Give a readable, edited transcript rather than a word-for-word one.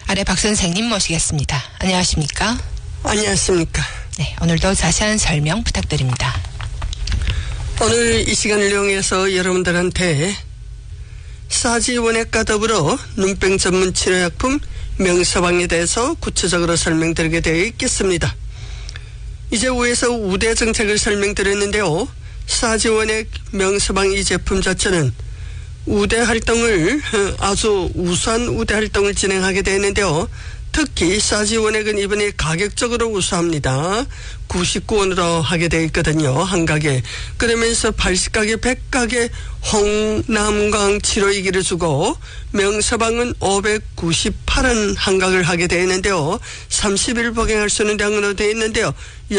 아래 박 선생님 모시겠습니다. 안녕하십니까? 안녕하십니까? 네, 오늘도 자세한 설명 부탁드립니다. 오늘 이 시간을 이용해서 여러분들한테 싸지 원액과 더불어 눈병 전문 치료약품 명서방에 대해서 구체적으로 설명드리게 되어 있겠습니다. 이제 위에서 우대 정책을 설명드렸는데요. 싸지 원액 명서방 이 제품 자체는 우대 활동을 아주 우수한 우대 활동을 진행하게 되는데요. 특히 싸지 원액은 이번에 가격적으로 우수합니다. 99원으로 하게 되어 있거든요. 한 가게. 그러면서 80가게 100가게 홍남광 치료이기를 주고 명서방은 598원 한 각을 하게 되어 있는데요. 30일 복용할 수 있는 양으로 되어 있는데요.